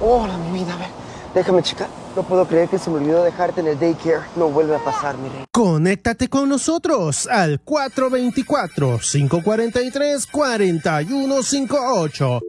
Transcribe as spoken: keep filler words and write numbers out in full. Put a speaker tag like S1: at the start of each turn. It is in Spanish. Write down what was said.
S1: Hola, mi vida, a ver, déjame checar. No puedo creer que se me olvidó dejarte en el daycare. No vuelve a pasar, mi rey.
S2: Conéctate con nosotros al cuatro dos cuatro, cinco cuatro tres, cuatro uno cinco ocho